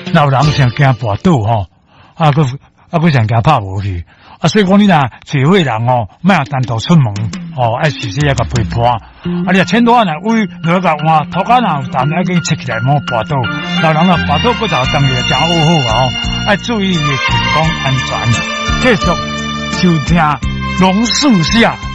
老人常惊跋倒吼，佫常惊拍无去。所以讲你若聚会人哦，莫单独出门哦，爱时时要甲陪伴。你若牵拖若位，落甲换头壳若有淡，爱紧切起来，莫跋倒。老人啊，跋倒骨头当然真好哦，爱注意健康安全，继续收听榕树下。